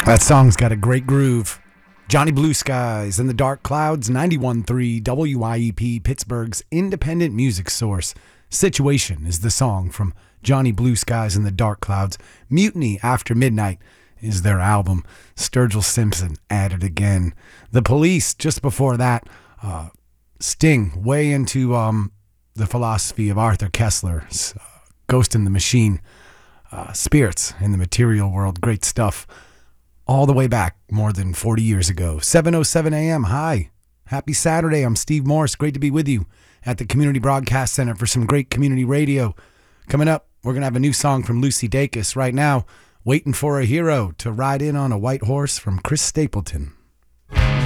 That song's got a great groove. Johnny Blue Skies and the Dark Clouds, 91.3 WIEP, Pittsburgh's independent music source. Situation is the song from Johnny Blue Skies and the Dark Clouds. Mutiny After Midnight is their album. Sturgill Simpson at it again. The Police, just before that. Sting, way into the philosophy of Arthur Kessler's Ghost in the Machine. Spirits in the Material World, great stuff. All the way back more than 40 years ago. 7:07 a.m. Hi. Happy Saturday. I'm Steve Morse. Great to be with you at the Community Broadcast Center for some great community radio. Coming up, we're going to have a new song from Lucy Dacus. Right now, Waiting for a Hero to Ride In on a White Horse from Chris Stapleton.